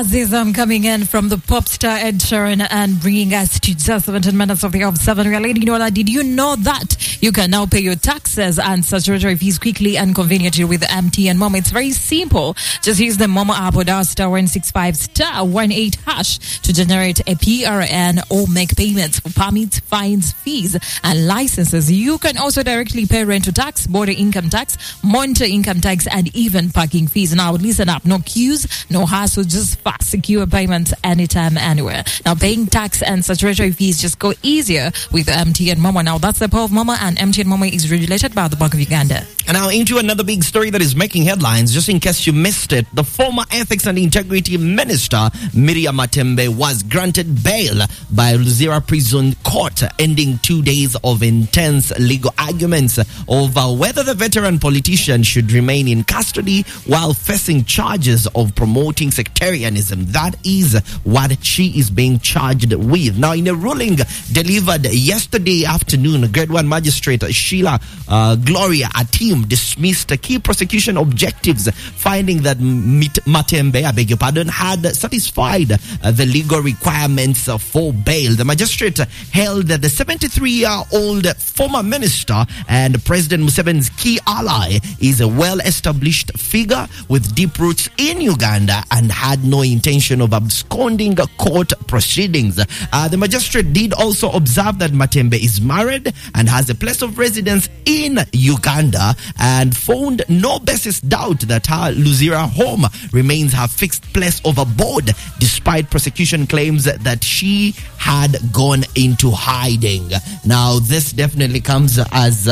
Azizam coming in from the pop star Ed Sheeran and bringing us to just 17 minutes of the hour 7. We are letting you know that. Did you know that you can now pay your taxes and statutory fees quickly and conveniently with MTN Momo? It's very simple. Just use the Momo app or dial *165 *18# to generate a PRN or make payments for permits, fines, fees, and licenses. You can also directly pay rental tax, border income tax, monitor income tax, and even parking fees. Now, listen up. No queues, no hassle, just fast, secure payments anytime, anywhere. Now, paying tax and statutory fees just go easier with MTN Momo. Now, that's the power of Momo, and MTN Momo is regulated by the Bank of Uganda. And now into another big story that is making headlines. Just in case you missed it, the former Ethics and Integrity Minister, Miriam Matembe, was granted bail by Luzira Prison Court, ending 2 days of intense legal arguments over whether the veteran politician should remain in custody while facing charges of promoting sectarianism. That is what she is being charged with. Now, in a ruling delivered yesterday afternoon, Grade 1 Magistrate Sheila Gloria Atim dismissed key prosecution objectives, finding that Matembe, I beg your pardon, had satisfied the legal requirements for bail. The magistrate held that the 73-year-old former minister and President Museveni's key ally is a well-established figure with deep roots in Uganda and had no intention of absconding court proceedings. The magistrate did also observe that Matembe is married and has a place of residence in Uganda, and found no basis doubt that her Luzira home remains her fixed place of abode, despite prosecution claims that she had gone into hiding. Now, this definitely comes as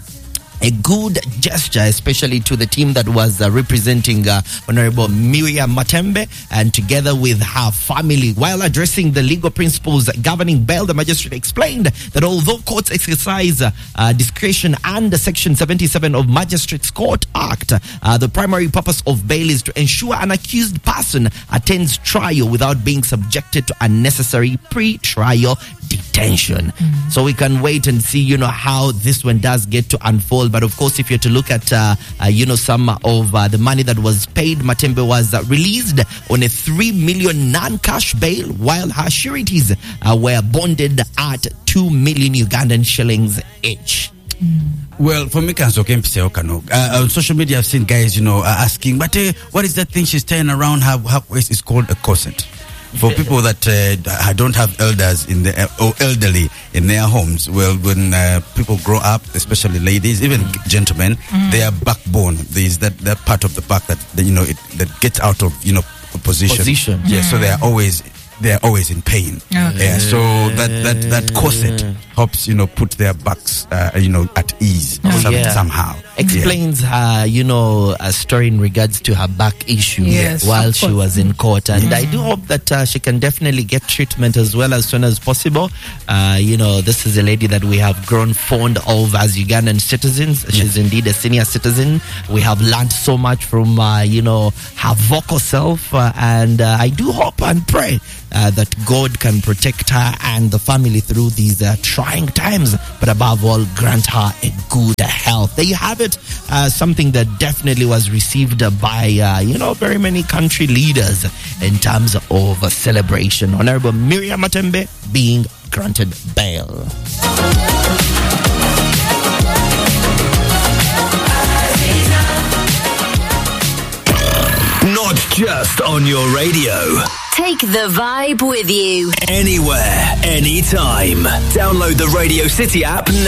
a good gesture, especially to the team that was representing Honorable Miriam Matembe, and together with her family. While addressing the legal principles governing bail, the magistrate explained that although courts exercise discretion under Section 77 of Magistrates Court Act, the primary purpose of bail is to ensure an accused person attends trial without being subjected to unnecessary pre-trial detention. So we can wait and see, how this one does get to unfold. But of course, if you're to look at, some of the money that was paid, Matembe was released on a 3 million non-cash bail, while her sureties were bonded at 2 million Ugandan shillings each. Well, for me, on social media, I've seen guys, asking, but what is that thing she's tying around her waist? It's called a corset. For people that don't have elders or elderly in their homes, well, when people grow up, especially ladies, even gentlemen, their backbone, there is that part of the back that that gets out of position. Yeah, so they are always in pain. Okay. Yeah, so that corset helps put their backs at ease somehow. Explains her a story in regards to her back issue while she was in court, and I do hope that she can definitely get treatment as well as soon as possible. This is a lady that we have grown fond of as Ugandan citizens. She's indeed a senior citizen. We have learned so much from her vocal self, and I do hope and pray that God can protect her and the family through these trying times, but above all, grant her a good health. There you have it, something that definitely was received by, very many country leaders in terms of a celebration. Honorable Miriam Matembe being granted bail. Not just on your radio. Take the vibe with you. Anywhere, anytime. Download the Radio City app now.